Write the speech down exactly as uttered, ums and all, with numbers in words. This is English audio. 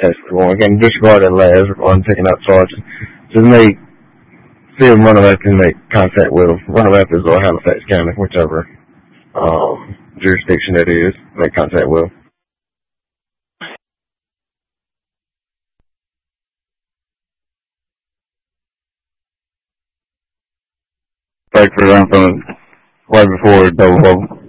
test score. Again, disregard that last on taking out charges. Just make, see if running back can make contact with them. Running back is or Halifax County, whichever um, jurisdiction that is, make contact with them. Break for them from right before double bubble.